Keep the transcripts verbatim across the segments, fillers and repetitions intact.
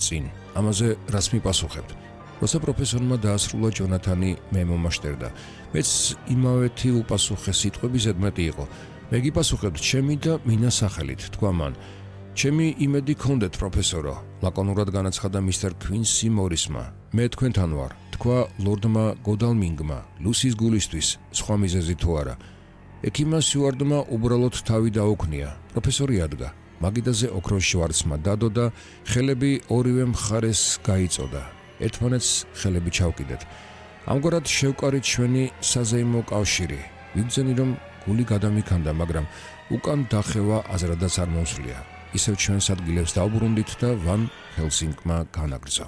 წინ. ამაზე რას მიპასუხებთ? როცა პროფესორმა დაასრულა ჯონათანი, მე მომაშტერდა. მეც იმავეთი უპასუხე სიტყვები ზედმეტი იყო. მე გიპასუხებთ ჩემი და მინა სახელით, თქვა მან. ჩემი იმედი გქონდეთ, პროფესორო, ლაკონურად განაცხადა მისტერ ქვინსი მორისმა. მე თქვენთან ვარ, თქვა ლორდმა გოდალმინგმა, ლუსის გულისთვის, სხვა მიზეზი თუ არა. ექიმა სიუარდმა უბრალოდ თავი დაუქნია. პროფესორი ადგა. მაგიდაზე ოქროს შვარცმა დადო და ხელები ორივე მხარეს გაიწოდა. ერთმანეთს ხელები ჩავკიდეთ. ამგვარად შევკარით ჩვენი საზეიმო კავშირი. ვიგრძენი რომ გული გადამიქანდა, მაგრამ უკან დახევა აზრადაც არ მოსვლია. ისევ ჩვენს ადგილებს დავბრუნდით და ვან ჰელსინგმა განაგრძო.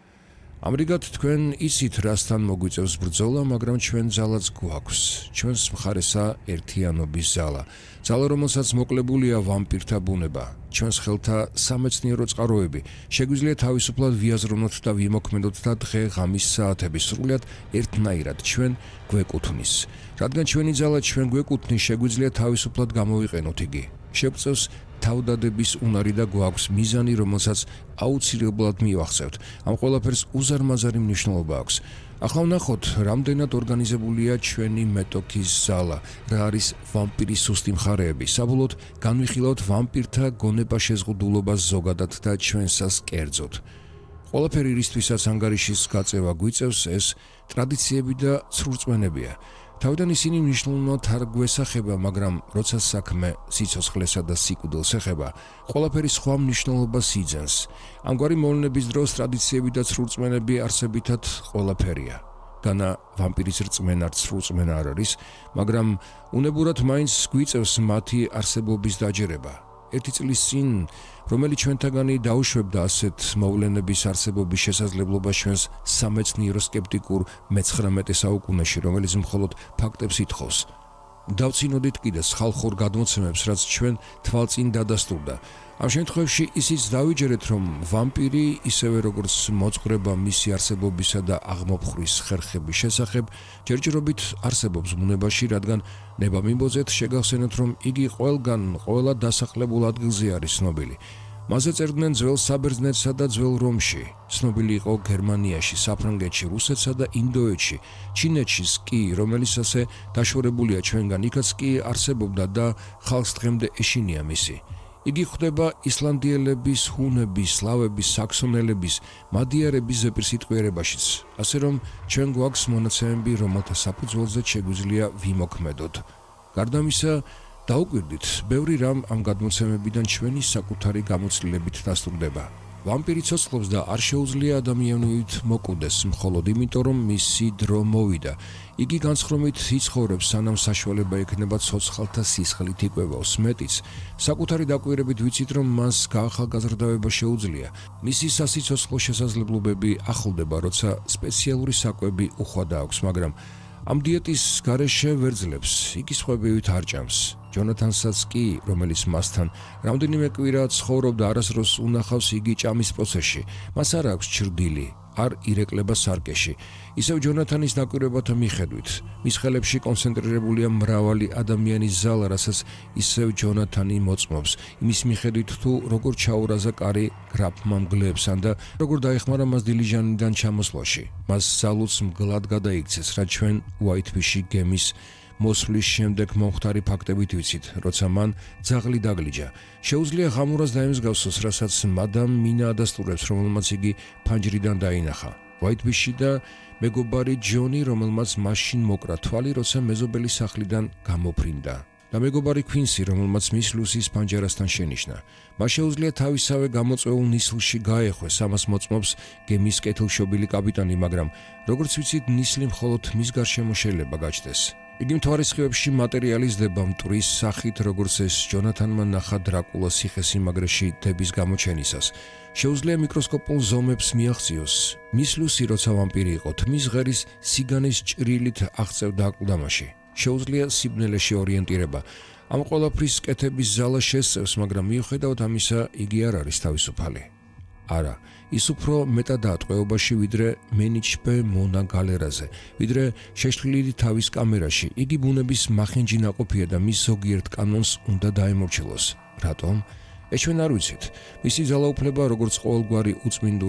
ამრიგად თქვენ იცით რასთან მოგვიწევს ბრძოლა, მაგრამ ჩვენ ძალაც გვაქვს. ჩვენს მხარესა ერთიანობის ზალა. ზალა, რომელსაც მოკლებულია ვამპირთა ბუნება. ჩვენს ხელთა სამეცნიერო წყაროები. შეგვიძლია თავისუფლად ვიაზროვნოთ და ვიმოქმედოთ და დღე ღამის საათები სრულიად ერთნაირად ჩვენ გვეკუთვნის. რადგან ჩვენი ზალა ჩვენ გვეკუთვნის, შეგვიძლია თავისუფლად გამოვიყენოთ იგი. შეგვწევს თავდადების უნარი და გვაქვს მიზანი, რომელსაც აუცილებლად მივახცევთ. ამ ყველაფერს უზარმაზარი მნიშვნელობა აქვს. ახლა ვნახოთ, რამდენად ორგანიზებულია ჩვენი მეტოქის ზალა, რა არის ვამპირის სუსტი მხარეები. საბოლოოდ განვიხილავთ ვამპირთა გონება-შეზღუდულობას ზოგადად და ჩვენსას კერძოდ. ყველაფერი რისთვისაც ანგარიშის გაწევა გვიწევს, ეს ტრადიციები და ცრურწმენებია. თავიდან ისინი მნიშვნელოვნად არ გვესახება, მაგრამ როცა საქმე სიცოცხლესა და სიკვდილს ეხება, ყველაფერი სხვა მნიშვნელობას იძენს. ამგვარი მოვლენების დროს ტრადიციები და ცრურწმენები არსებითად ყველაფერია. განა ვამპირის რწმენა ცრურწმენა არ არის, მაგრამ უნებურად მაინც გვიწევს მათი არსებობის დაჯერება. ერთი წლის წინ, რომელიც ჩვენთაგანი დაუშვებდა ასეთ მოვლენების არსებობის შესაძლებლობას ჩვენს სამეცნიერო სკეპტიკურ მეცხრამეტე საუკუნეში, რომელიც მხოლოდ ფაქტებს ითხოვს. დავწინოდით კიდეც ხალხურ გადმოცემებს, რაც ჩვენ თვალწინ დადასტურდა. ამ შემთხვევაში ისიც დავიჯერეთ, რომ ვამპირი, ისევე როგორც მოძღვრება მისი არსებობისა და აღმოფხვრის ხერხების შესახებ, ჯერჯერობით არსებობს ბუნებაში, რადგან ნება მიმბოძეთ შეგახსენოთ, რომ იგი ყველგან, ყველა დასახლებულ ადგილზე არის ცნობილი. მასზე წერდნენ ძველ საბერძნეთსა და ძველ რომში. ცნობილი იყო გერმანიაში, საფრანგეთში, რუსეთსა და ინდოეთში, ჩინეთშიც კი, რომელიც ასე დაშორებულია ჩვენგან, იქაც კი არსებობდა და ხალხს დღემდე ეშინია მისი. იგი ხვდება ისლანდიელების, ჰუნების, სლავების, საქსონელების, მადიარების ზეპირსიტყვიერებაშიც. ასე რომ ჩვენ გვაქვს მონაცემები, რომელთა საფუძველზე შეგვიძლია ვიმოქმედოთ. გარდა ამისა, დაუკვირდით, ბევრი რამ ამ გადმოცემებიდან ჩვენი საკუთარი გამოცდილებით დასტურდება. ვამპირი ცოცხლობს და არ შეუძლია ადამიანივით მოკვდეს, მხოლოდ იმიტომ, რომ მისი დრო მოვიდა. იგი განსხრომით იცხოვრებს, სანამ საშუალება ექნება ცოცხალთა სისხლით იკვებავს. მეტიც, საკუთარი დაკვირებით ვიცით, რომ მას გაახალგაზრდავება შეუძლია. მისი სასიცოცხლო შესაძლებლობები ახლდება, როცა სპეციალური საკვები უხვად აქვს, მაგრამ ამ დიეტის გარეშე ვერ ძლებს, იგი სხვებივით არ ჭამს. ჯონათანსაც კი, რომელიც მასთან რამდენიმე კვირა ცხოვრობდა, არასდროს უნახავს იგი ჭამის პროცესში. მას არ აქვს ჩრდილი, არ ირეკლება სარკეში. ისევ ჯონათანის დაკვირვებათა მიხედვით, მის ხელებში კონცენტრირებულია მრავალი ადამიანის ზალა, რასაც ისევ ჯონათანი მოწმობს, იმის მიხედვით თუ როგორ ჩაურაზა კარი გრაფმა მგლებსან და როგორ დაეხმარა მას დილიჟანიდან ჩამოსვლაში. მას ზალუც მგლად გადაიქცეს, რაც ჩვენ უაითფიში გემის მოსვლის შემდეგ მომხდარი ფაქტებით ვიცით, როცა მან ძაღლი დაგლიჯა. შეუძლია ღამურას დაემსგავსოს, რასაც მადამ მინა ადასტურებს, რომელმაც იგი ფანჯრიდან დაინახა. ვაითბიში და მეგობარი ჯონი, რომელმაც მაშინ მოკრა თვალი, როცა მეზობელი სახლიდან გამოფრინდა. და მეგობარი ქვინსი, რომელმაც მის ლუსის პანჯარასთან შენიშნა. მას შეუძლია თავისავე გამოწვეულ ნისლში გაეხვეს, ამას მოწმობს გემის კეთილშობილი კაპიტანი, მაგრამ როგორც ვიცით, ნისლი მხოლოდ მის გარშემო შეიძლება გაჩნდეს. იგი მთვარისხევებში მატერიალიზდება მტვრის სახით, როგორც ეს ჯონათანმა ნახა დრაკულას ციხესიმაგრეში დების გამოჩენისას. შეუძლია მიკროსკოპულ ზომებს მიაღწიოს. მის ლუსი, როცა ვამპირი იყო, თმის ღერის სიგანის ჭრილით აღწევდა აკლდამაში. შეუძლია სიბნელეში ორიენტირება. ამ ყველაფრის კეთების ზალა შესწევს, მაგრამ მიუხედავად ამისა, იგი არ არის თავისუფალი. არა, ის უფრო მეტადაა ტყვეობაში, ვიდრე მენიჩბე მონა გალერაზე, ვიდრე შეშლილი თავის კამერაში. იგი ბუნების მახინჯი ნაყოფია და მის ზოგიერთ კანონს უნდა დაემორჩილოს. რატომ? ეს ჩვენ არ ვიცით. მისი ძალაუფლება, როგორც ყოველგვარი უწმინდური